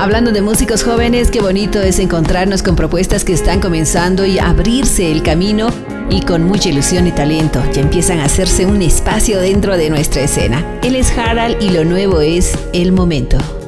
Hablando de músicos jóvenes, qué bonito es encontrarnos con propuestas que están comenzando y abrirse el camino y con mucha ilusión y talento. Ya empiezan a hacerse un espacio dentro de nuestra escena. Él es Harald y lo nuevo es El Momento.